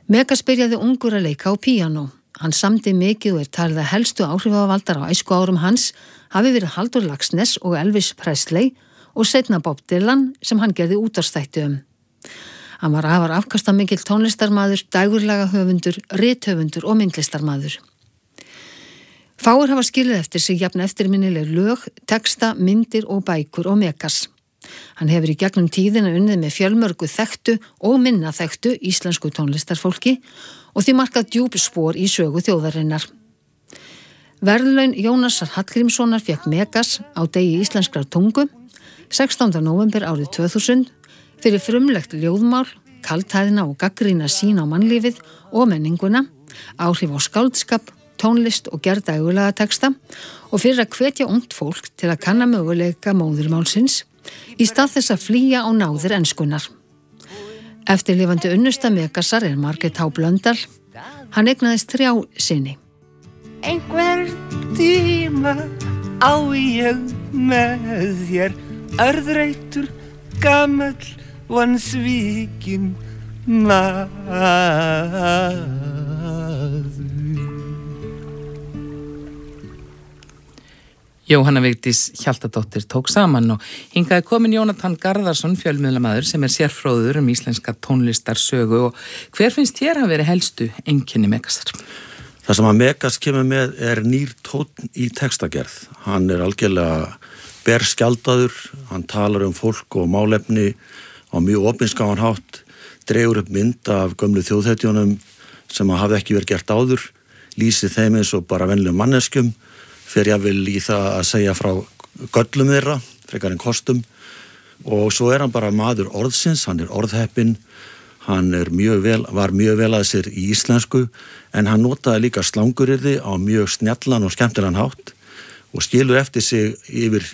Megas byrjaði ungur að leika á píanó. Hann samdi mikið og talið að helstu áhrifavaldar á æskuárum hans hafi verið Halldór Laxness og Elvis Presley og seinna Bob Dylan sem hann gerði útvarpsþætti um. Hann var afar afkastamikill tónlistarmaður, dægurlaga höfundur, rithöfundur og myndlistarmaður. Fáir hafa skilið eftir sig jafn eftirminnileg lög, texta, myndir og bækur og Megas. Hann hefur í gegnum tíðina unnið með fjölmörgu þekktu og minna þekktu íslensku tónlistarfólki og því markað djúp spor í sögu þjóðarinnar. Verðlaun Jónasar Hallgrímssonar fékk Megas á degi íslenskrar tungu 16. nóvember árið 2000 fyrir frumlegt ljóðmál, kaldhæðina og gagnrýna sýn á mannlífið og menninguna, áhrif á skáldskap, tónlist og gerð dægurlaga texta og fyrir að hvetja ungt fólk til að kanna möguleika móðurmálsins í stað þess að flýja á náðir enskunnar. Eftirlifandi unnusta Megasar er Margrét H. Blöndal. Hann eignaðist 3 syni. Einhver tíma á ég með þér örðreitur gamall vansvikinn maður. Jóhanna Vigdís Hjaltadóttir tók saman og hingaði komin Jónatan Garðarsson, fjölmiðlamaður sem sérfróður íslenska tónlistarsögu og hver finnst þér að vera helstu einkenni Megasar? Það sem að Megas kemur með nýr tónn í textagerð. Hann algjörlega berskjaldaður, hann talar fólk og málefni á mjög opinskáan hátt, dregur upp mynd af gömlu þjóðhetjunum sem hafði ekki verið gert áður, lýsir þeim eins og bara venjulegum manneskjum, fer jafnvel í það að segja frá göllum þeirra, frekar en kostum, og svo hann bara maður orðsins, hann orðheppinn, hann var mjög vel að sér í íslensku, en hann notaði líka slanguryrði á mjög snjallan og skemmtilegan hátt og skilur eftir sig yfir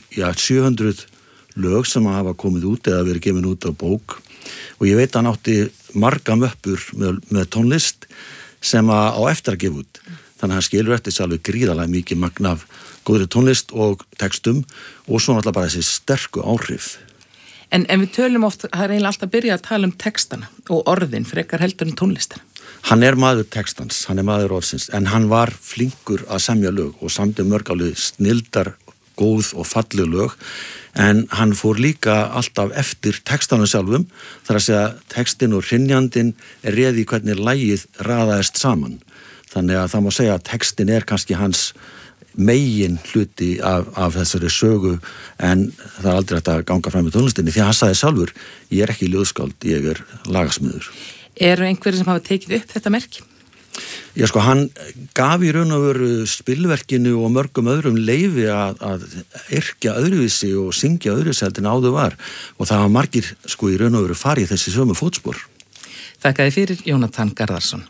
700 lög sem hafa komið út eða verið gefin út á bók og ég veit að hann átti marga möppur með tónlist sem á eftir að gefa út. Þannig að hann skilur eftir sig alveg gríðarlega mikið magn af góðri tónlist og textum og svo náttúrulega bara þessi sterku áhrif. En við tölum oft, það eiginlega alltaf byrjað að tala textana og orðin frekar heldur en tónlistina. Hann maður textans, hann maður orðsins, en hann var flinkur að semja lög og samdi mörg alveg snildar, góð og falleg lög, en hann fór líka alltaf eftir textanum sjálfum, þar að segja textin og hrynjandin réði hvernig lagið raðaðist saman. Þannig að það má segja að textin kannski hans megin hluti af þessari sögu, en það aldrei hægt að ganga fram með tónlistinni, því að hann sagði sjálfur, ég ekki ljóðskáld, ég lagasmiður. Eru einhverjir sem hafa tekið upp þetta merki? Já, hann gaf í raun og veru spilverkinu og mörgum öðrum leyfi að yrkja öðruvísi og syngja öðruvísi heldur en áður var og það var margir í raun og veru farið þessi sömu fótspor. Þakkaði fyrir Jónatan Garðarsson.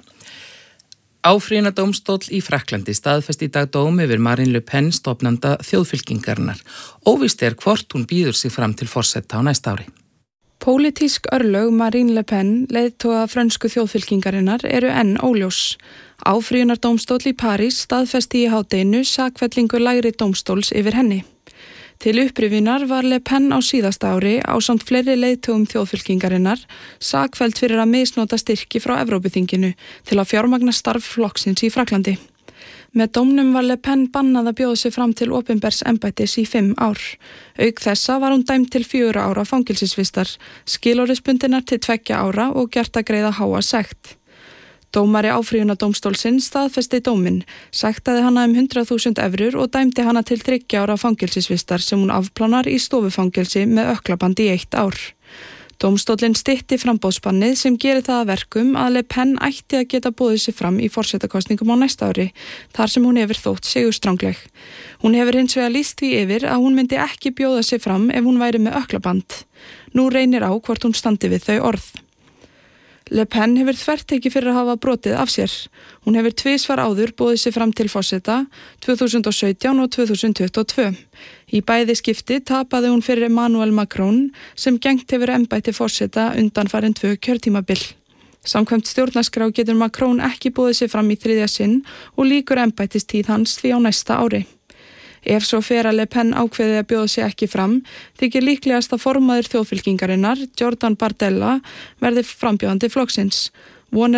Áfrýjunardómstóll í Frakklandi staðfesti í dag dóm yfir Marine Le Pen, stofnanda þjóðfylkingarinnar. Óvíst hvort hún býður sig fram til forseta á næsta ári. Pólitísk örlög Marine Le Pen, leiðtoga frönsku þjóðfylkingarinnar, eru enn óljós. Áfrýjunardómstóll í París staðfesti í hádeginu sakfellingu lægri dómstóls yfir henni. Til upprifjunar var Le Pen á síðasta ári ásamt fleiri leiðtogum þjóðfylkingarinnar sakfelld fyrir að misnota styrki frá Evrópuþinginu til að fjármagna starf flokksins í Frakklandi. Með dómnum var Le Pen bannað að bjóða sig fram til opinbers embættis í 5 ár. Auk þessa var hún dæmd til 4 ára fangelsisvistar, skilorðsbundinnar til 2 ára og gert að greiða háa sekt. Dómari áfrýjunardómstólsins staðfesti dóminn, sektaði hana 100.000 evrur og dæmdi hana til 3 ára fangelsisvistar sem hún afplánar í stofufangelsi með ökklaband í 1 ár. Dómstóllinn stytti framboðsbannið sem gerir það að verkum að Le Pen ætti að geta boðið sig fram í forsetakosningum á næsta ári, þar sem hún hefur þótt sigurstrangleg. Hún hefur hins vegar lýst því yfir að hún myndi ekki bjóða sig fram ef hún væri með ökklaband. Nú reynir á hvort hún standi við þau orð. Le Pen hefur þvertekið fyrir að hafa brotið af sér. Hún hefur 2 svar áður boðið sig fram til forseta 2017 og 2022. Í bæði skipti tapaði hún fyrir Emmanuel Macron sem gegnt hefur embætti forseta undanfarin 2 kjörtímabil. Samkvæmt stjórnarskrá getur Macron ekki boðið sig fram í 3. sinn og lýkur embættistíð hans því á næsta ári. Ef svo fer að Le Pen ákveði að bjóða sig ekki fram, þykir líklegast að formaður þjóðfylkingarinnar, Jordan Bardella, verði frambjóðandi flokksins. Von